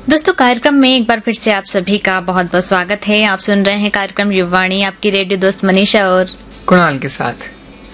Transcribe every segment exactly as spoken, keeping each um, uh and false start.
दोस्तों, कार्यक्रम में एक बार फिर से आप सभी का बहुत बहुत स्वागत है। आप सुन रहे हैं कार्यक्रम युवावाणी, आपकी रेडियो दोस्त मनीषा और कुणाल के साथ।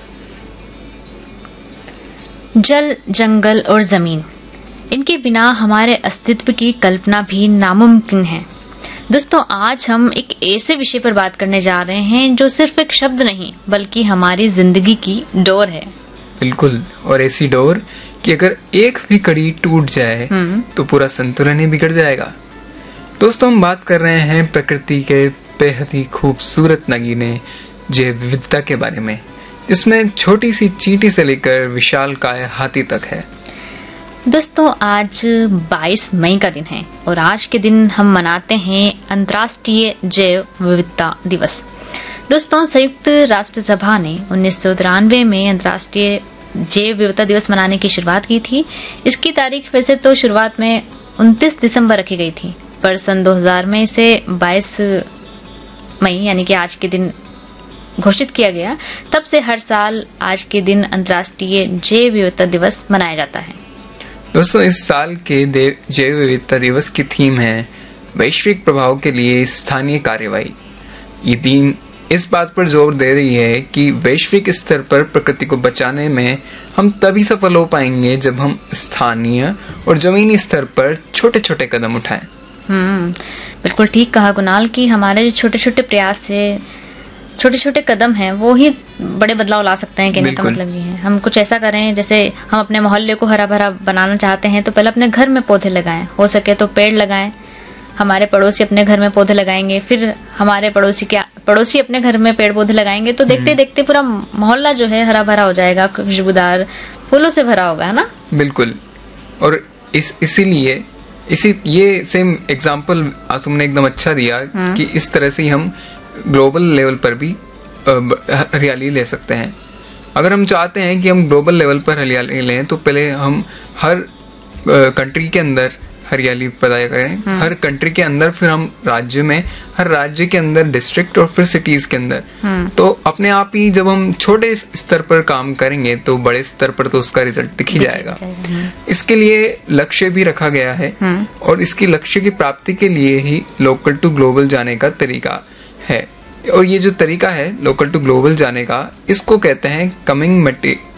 जल, जंगल और जमीन, इनके बिना हमारे अस्तित्व की कल्पना भी नामुमकिन है। दोस्तों, आज हम एक ऐसे विषय पर बात करने जा रहे हैं जो सिर्फ एक शब्द नहीं बल्कि हमारी जिंदगी की डोर है। बिल्कुल, और ऐसी डोर कि अगर एक भी कड़ी टूट जाए तो पूरा संतुलन ही बिगड़ जाएगा। दोस्तों, हम बात कर रहे हैं प्रकृति के बेहद ही खूबसूरत नगीने जैव विविधता के बारे में, जिसमें छोटी सी चींटी से लेकर विशालकाय हाथी तक है। दोस्तों, आज बाईस मई का दिन है और आज के दिन हम मनाते हैं अंतर्राष्ट्रीय जैव विविधता दिवस। दोस्तों, संयुक्त राष्ट्र सभा ने उन्नीस सौ तिरानवे में अंतर्राष्ट्रीय जैव विविधता दिवस मनाने की शुरुआत की थी। इसकी तारीख वैसे तो शुरुआत में उनतीस दिसंबर रखी गई थी, पर सन दो हज़ार में इसे बाईस मई यानी कि आज के दिन घोषित किया गया। तब से हर साल आज के दिन अंतर्राष्ट्रीय जैव विविधता दिवस मनाया जाता है। दोस्तों, इस साल के जैव विविधता दिवस की थीम है वैश्विक प्रभाव के लिए स्थानीय कार्रवाई। ये थीम इस बात पर जोर दे रही है कि वैश्विक स्तर पर प्रकृति को बचाने में हम तभी सफल हो पाएंगे जब हम स्थानीय और जमीनी स्तर पर छोटे छोटे कदम उठाएं। हम्म बिल्कुल ठीक कहा कुणाल कि हमारे जो छोटे छोटे प्रयास से छोटे छोटे कदम हैं वो ही बड़े बदलाव ला सकते हैं। कहने का मतलब ये है, हम कुछ ऐसा करें जैसे हम अपने मोहल्ले को हरा भरा बनाना चाहते हैं तो पहले अपने घर में पौधे लगाएं, हो सके तो पेड़ लगाएं। हमारे पड़ोसी अपने घर में पौधे लगाएंगे, फिर हमारे पड़ोसी के पड़ोसी अपने घर में पेड़ पौधे लगाएंगे, तो देखते देखते पूरा मोहल्ला जो है हरा भरा हो जाएगा, खुशबूदार फूलों से भरा होगा, है ना। बिल्कुल, और इस इसीलिए इसी ये सेम एग्जांपल तुमने एकदम अच्छा दिया कि इस तरह से हम ग्लोबल लेवल पर भी हरियाली ले सकते हैं। अगर हम चाहते हैं कि हम ग्लोबल लेवल पर हरियाली लें तो पहले हम हर कंट्री के अंदर हरियाली पैदा करें, हर कंट्री के अंदर, फिर हम राज्य में, हर राज्य के अंदर डिस्ट्रिक्ट और फिर सिटीज के अंदर। तो अपने आप ही जब हम छोटे स्तर पर काम करेंगे तो बड़े स्तर पर तो उसका रिजल्ट दिख ही जाएगा। इसके लिए लक्ष्य भी रखा गया है और इसकी लक्ष्य की प्राप्ति के लिए ही लोकल टू ग्लोबल जाने का तरीका है। और ये जो तरीका है लोकल टू ग्लोबल जाने का, इसको कहते हैं coming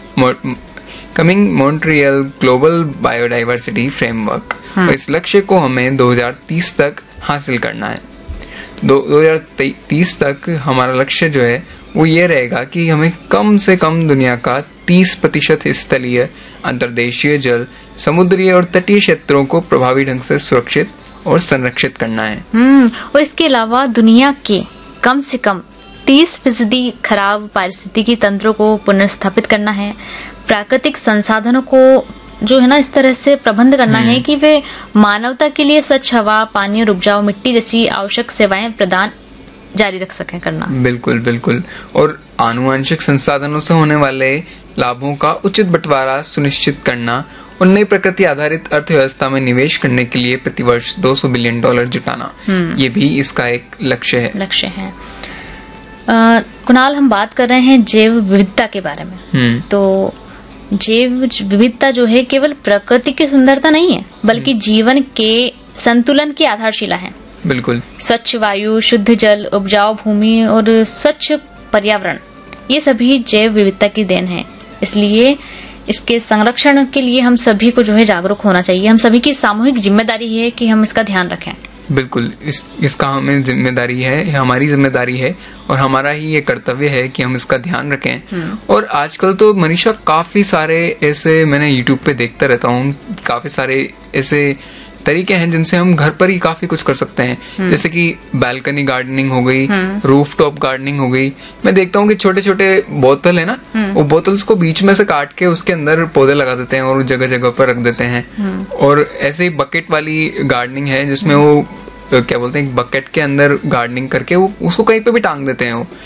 coming Montreal global biodiversity framework. और इस लक्ष्य को हमें दो हज़ार तीस तक हासिल करना है। दो हज़ार तीस तक हमारा लक्ष्य जो है वो ये रहेगा कि हमें कम से कम दुनिया का तीस प्रतिशत स्थलीय, अंतर्देशीय जल, समुद्रीय और तटीय क्षेत्रों को प्रभावी ढंग से सुरक्षित और संरक्षित करना है। हम्म और इसके अलावा दुनिया के कम से कम तीस फीसदी खराब पारिस्थितिकी तंत्रों को पुनर्स्थापित करना है। प्राकृतिक संसाधनों को जो है ना इस तरह से प्रबंध करना है कि वे मानवता के लिए स्वच्छ हवा, पानी और उपजाऊ मिट्टी जैसी आवश्यक सेवाएं प्रदान जारी रख सकें करना। बिल्कुल बिल्कुल और आनुवंशिक संसाधनों से होने वाले लाभों का उचित बंटवारा सुनिश्चित करना और नई प्रकृति आधारित अर्थव्यवस्था में निवेश करने के लिए प्रतिवर्ष दो सौ बिलियन डॉलर जुटाना, ये भी इसका एक लक्ष्य है लक्ष्य है आ, कुणाल, हम बात कर रहे हैं जैव विविधता के बारे में। तो जैव विविधता जो है केवल प्रकृति की सुंदरता नहीं है बल्कि जीवन के संतुलन की आधारशिला है। बिल्कुल, स्वच्छ वायु, शुद्ध जल, उपजाऊ भूमि और स्वच्छ पर्यावरण, ये सभी जैव विविधता की देन है। इसलिए इसके संरक्षण के लिए हम सभी को जो है जागरूक होना चाहिए। हम सभी की सामूहिक जिम्मेदारी है कि हम इसका ध्यान रखें। बिल्कुल, इस इसका हमें जिम्मेदारी है, हमारी जिम्मेदारी है और हमारा ही ये कर्तव्य है कि हम इसका ध्यान रखें। और आजकल तो मनीषा काफी सारे ऐसे, मैंने यूट्यूब पे देखता रहता हूँ, काफी सारे ऐसे तरीके हैं जिनसे हम घर पर ही काफी कुछ कर सकते हैं। जैसे कि बालकनी गार्डनिंग हो गई, रूफटॉप गार्डनिंग हो गई। मैं देखता हूँ कि छोटे छोटे बोतल है ना, वो बोतल्स को बीच में से काट के उसके अंदर पौधे लगा देते हैं और जगह जगह पर रख देते हैं। और ऐसे ही बकेट वाली गार्डनिंग है जिसमें वो क्या बोलते हैं, बकेट के अंदर गार्डनिंग करके वो उसको कहीं पे भी टांग देते हैं वो